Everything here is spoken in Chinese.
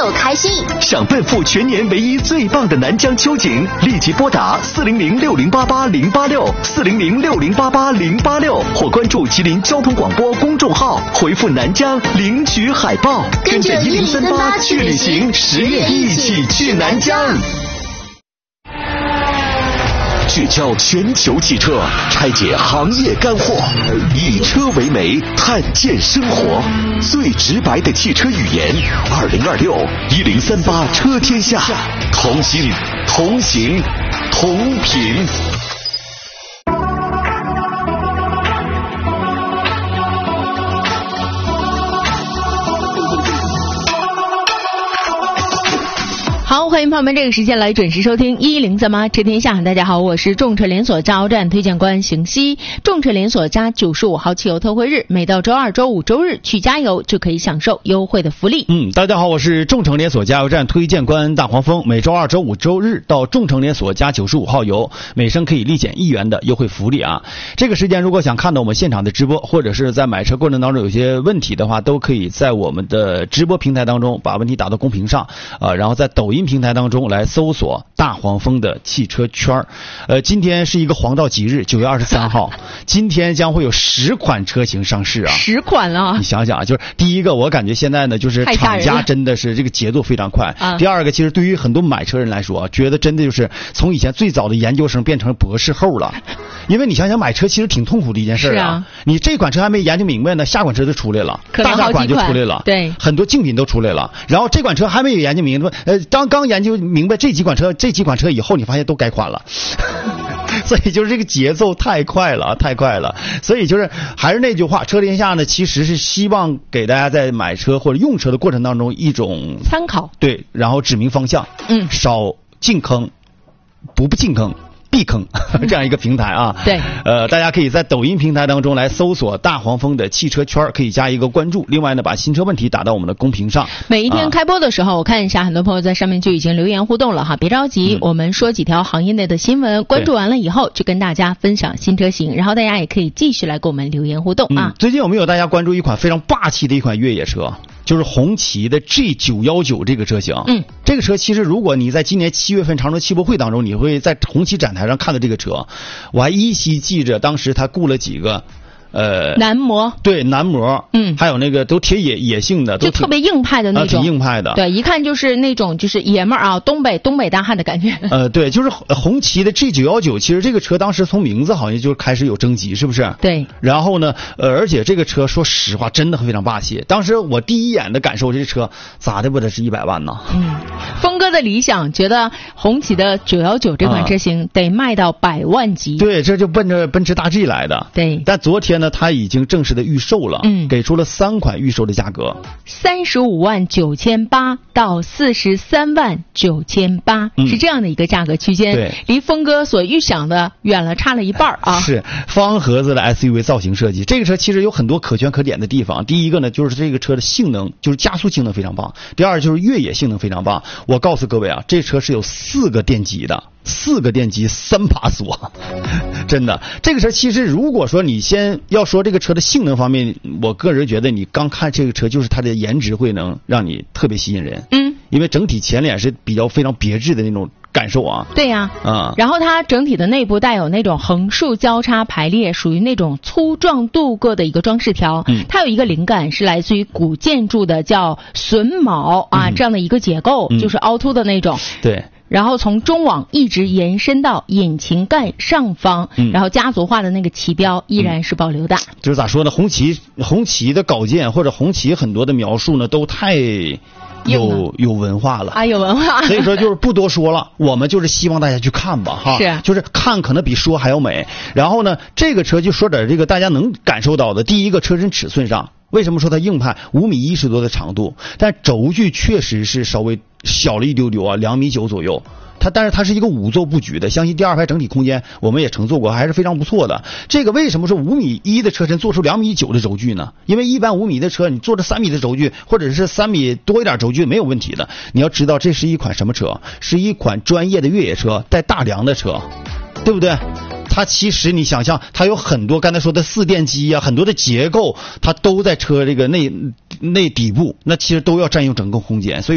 开心。 想奔赴全年唯一最棒的南疆秋景，立即拨打400-6088-086，400-6088-086，或关注吉林交通广播公众号，回复南疆领取海报，跟着1038去旅行，10月一起去南疆。聚焦全球汽车，拆解行业干货，以车为媒，探见生活，最直白的汽车语言。2026-1038车天下，同心同行同频。 好，欢迎朋友们这个时间来准时收听1038车天下。大家好，我是众车连锁加油站推荐官邢西。众车连锁加95号汽油特惠日，每到周二、周五、周日去加油就可以享受优惠的福利。 大家好，我是众诚连锁加油站推荐官大黄蜂。每周二、周五、周日到众诚连锁加95号油，每升可以立减1元的优惠福利啊！这个时间如果想看到我们现场的直播，或者是在买车过程当中有些问题的话，都可以在我们的直播平台当中把问题打到公屏上然后在抖音平台当中来搜索大黄蜂的汽车圈今天是一个黄道吉日，9月23号，今天将会有10款车型上市啊 ！10款啊！ 你想想啊，就是第一个，我感觉现在呢，就是厂家真的是这个节奏非常快。第二个，其实对于很多买车人来说，觉得真的就是从以前最早的研究生变成博士后了。因为你想想买车其实挺痛苦的一件事啊。你这款车还没研究明白呢，下款车就出来了，大款就出来了， 对， 很多竞品都出来了。然后这款车还没有研究明白，刚研究明白这几款车以后，你发现都改款了。所以就是这个节奏太快了。所以就是还是那句话，车天下呢其实是希望给大家在买车或者用车的过程当中一种参考， 对，然后指明方向，少进坑，不进坑。避坑这样一个平台啊， 对， 大家可以在抖音平台当中来搜索大黄蜂的汽车圈，可以加一个关注。另外呢，把新车问题打到我们的公屏上。 每一天开播的时候，我看一下，很多朋友在上面就已经留言互动了哈，别着急，我们说几条行业内的新闻，关注完了以后就跟大家分享新车型，然后大家也可以继续来给我们留言互动啊。 最近有没有大家关注一款非常霸气的一款越野车？就是红旗的 G919 这个车型。这个车其实如果你在今年7月份长春汽博会当中，你会在红旗展台上看到这个车。我还依稀记着当时他雇了几个男模， 对，男模，还有那个都铁野性的， 就特别硬派的那种， 挺硬派的， 对，一看就是那种就是爷们儿啊，东北大汉的感觉。 对，就是红旗的 G919，其实这个车当时从名字好像就开始有征集，是不是？ 对。 然后呢，而且这个车说实话真的非常霸气。当时我第一眼的感受，这车咋的不得是100万呢？ 峰哥的理想觉得红旗的919这款车型得卖到100万级。 对，这就奔着奔驰大 G 来的。 对。 但昨天呢，它已经正式的预售了，给出了3款预售的价格 ，35.98万到43.98万，是这样的一个价格区间， 对， 离峰哥所预想的远了，差了一半啊。 是方盒子的 SUV 造型设计，这个车其实有很多可圈可点的地方。第一个呢，就是这个车的性能，就是加速性能非常棒；第二就是越野性能非常棒。我告诉各位啊，这车是有4个电机的。4个电机3把锁，真的，这个车其实如果说你先要说这个车的性能方面，我个人觉得你刚看这个车就是它的颜值会能让你特别吸引人，因为整体前脸是比较非常别致的那种感受啊。 对呀，然后它整体的内部带有那种横竖交叉排列，属于那种粗壮度过的一个装饰条，它有一个灵感是来自于古建筑的叫榫卯啊，这样的一个结构，就是凹凸的那种。 对。 然后从中网一直延伸到引擎盖上方，然后家族化的那个旗标依然是保留的。 就是咋说呢？红旗的稿件或者红旗很多的描述呢，都太有文化了啊，有文化。所以说就是不多说了，我们就是希望大家去看吧，哈， 是， 就是看可能比说还要美。然后呢，这个车就说点这个大家能感受到的，第一个车身尺寸上。为什么说它硬派？5.10米多的长度，但轴距确实是稍微小了一丢丢啊，2.9米左右。但是它是一个5座布局的，相信第2排整体空间我们也乘坐过，还是非常不错的。这个为什么说5.1米的车身做出2.9米的轴距呢？因为一般5米的车，你做着3米的轴距，或者是3米多一点轴距没有问题的。你要知道这是一款什么车？是一款专业的越野车，带大梁的车，对不对？它其实你想象，它有很多刚才说的4电机啊，很多的结构，它都在车这个内底部，那其实都要占用整个空间，所以